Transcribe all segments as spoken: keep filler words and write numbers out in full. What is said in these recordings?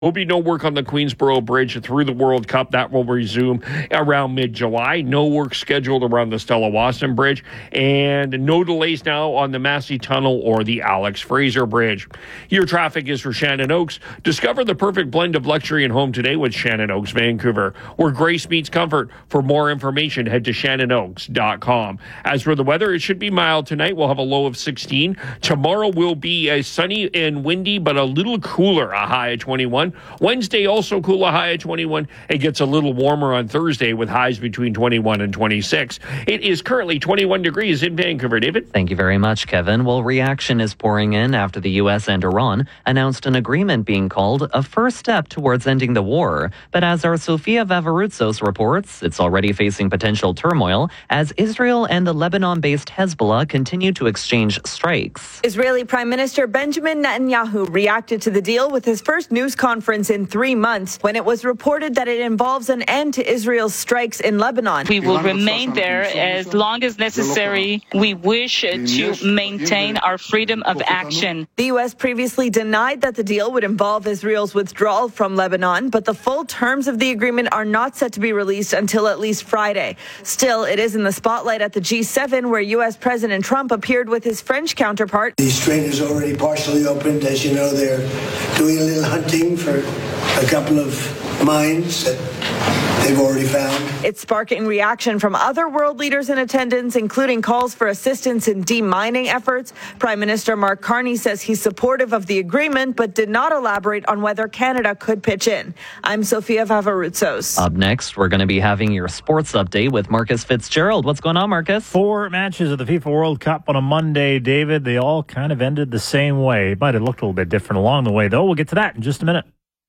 Will be no work on the Queensboro Bridge through the World Cup. That will resume around mid-July. No work scheduled around the Stella Wasson Bridge. And no delays now on the Massey Tunnel or the Alex Fraser Bridge. Your traffic is for Shannon Oaks. Discover the perfect blend of luxury and home today with Shannon Oaks Vancouver, where grace meets comfort. For more information, head to shannon oaks dot com. As for the weather, it should be mild tonight. We'll have a low of sixteen. Tomorrow will be a sunny and windy, but a little cooler, a high of twenty-one. Wednesday also cool, a high of twenty-one. It gets a little warmer on Thursday with highs between twenty-one and twenty-six. It is currently twenty-one degrees in Vancouver. David? Thank you very much, Kevin. Well, reaction is pouring in after the U S and Iran announced an agreement being called a first step towards ending the war. But as our Sofia Vavarutsos reports, it's already facing potential turmoil as Israel and the Lebanon-based Hezbollah continue to exchange strikes. Israeli Prime Minister Benjamin Netanyahu reacted to the deal with his first news conference in three months when it was reported that it involves an end to Israel's strikes in Lebanon. We will remain there as long as necessary. We wish to maintain our freedom of action. The U S previously denied that the deal would involve Israel's withdrawal from Lebanon, but the full terms of the agreement are not set to be released until at least Friday. Still, it is in the spotlight at the G seven, where U S President Trump appeared with his French counterpart. The strait is already partially opened. As you know, they're doing a little hunting for a couple of mines that they've already found. It's sparking reaction from other world leaders in attendance, including calls for assistance in demining efforts. Prime Minister Mark Carney says he's supportive of the agreement, but did not elaborate on whether Canada could pitch in. I'm Sofia Vavarutsos. Up next, we're going to be having your sports update with Marcus Fitzgerald. What's going on, Marcus? Four matches of the FIFA World Cup on a Monday, David. They all kind of ended the same way. It might have looked a little bit different along the way, though. We'll get to that in just a minute.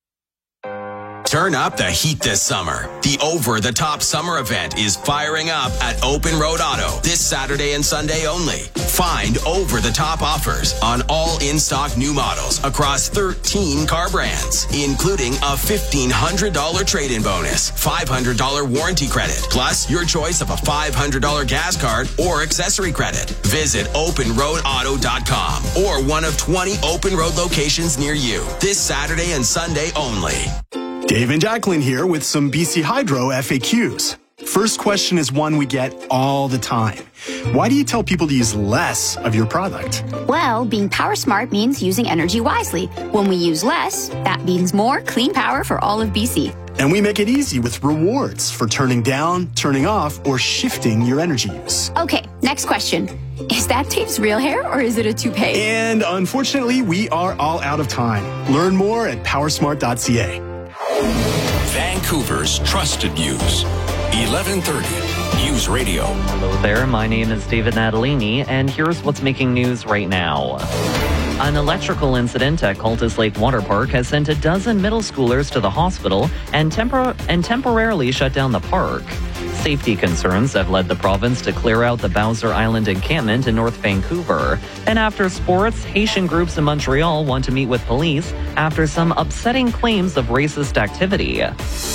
Turn up the heat this summer. The over-the-top summer event is firing up at Open Road Auto this Saturday and Sunday only. Find over-the-top offers on all in-stock new models across thirteen car brands, including a fifteen hundred dollars trade-in bonus, five hundred dollars warranty credit, plus your choice of a five hundred dollars gas card or accessory credit. Visit open road auto dot com or one of twenty Open Road locations near you this Saturday and Sunday only. Dave and Jacqueline here with some B C Hydro F A Qs. First question is one we get all the time. Why do you tell people to use less of your product? Well, being power smart means using energy wisely. When we use less, that means more clean power for all of B C. And we make it easy with rewards for turning down, turning off, or shifting your energy use. Okay, next question. Is that Dave's real hair or is it a toupee? And unfortunately, we are all out of time. Learn more at power smart dot c a. Vancouver's trusted news. eleven thirty News Radio. Hello there. My name is David Natalini, and here's what's making news right now. An electrical incident at Cultus Lake Water Park has sent a dozen middle schoolers to the hospital and, tempor- and temporarily shut down the park. Safety concerns have led the province to clear out the Bowser Island encampment in North Vancouver. And after sports, Haitian groups in Montreal want to meet with police after some upsetting claims of racist activity.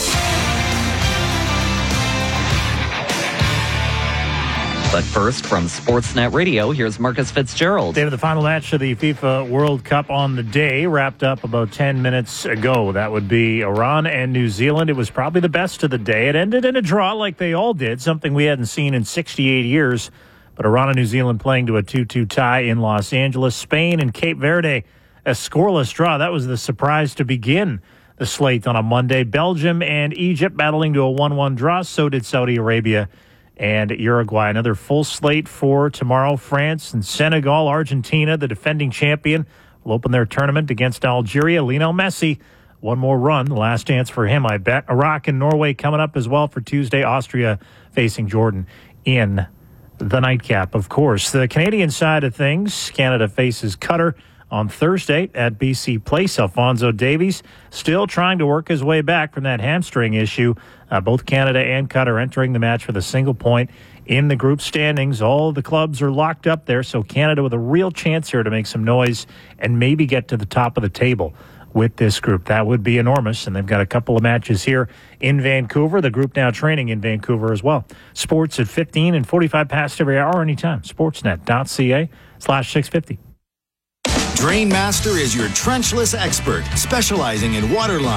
But first, from Sportsnet Radio, here's Marcus Fitzgerald. David, the final match of the FIFA World Cup on the day wrapped up about ten minutes ago. That would be Iran and New Zealand. It was probably the best of the day. It ended in a draw like they all did, something we hadn't seen in sixty-eight years. But Iran and New Zealand playing to a two two tie in Los Angeles. Spain and Cape Verde, a scoreless draw. That was the surprise to begin the slate on a Monday. Belgium and Egypt battling to a one one draw. So did Saudi Arabia and Uruguay. Another full slate for tomorrow. France and Senegal. Argentina, the defending champion, will open their tournament against Algeria. Lionel Messi, one more run. The last chance for him, I bet. Iraq and Norway coming up as well for Tuesday. Austria facing Jordan in the nightcap, of course. The Canadian side of things, Canada faces Qatar on Thursday at B C Place. Alphonso Davies still trying to work his way back from that hamstring issue. Uh, both Canada and Qatar entering the match with a single point in the group standings. All the clubs are locked up there, so Canada with a real chance here to make some noise and maybe get to the top of the table with this group. That would be enormous, and they've got a couple of matches here in Vancouver. The group now training in Vancouver as well. Sports at fifteen and forty-five past every hour anytime. Sportsnet dot c a slash six fifty. Drain Master is your trenchless expert, specializing in water lines.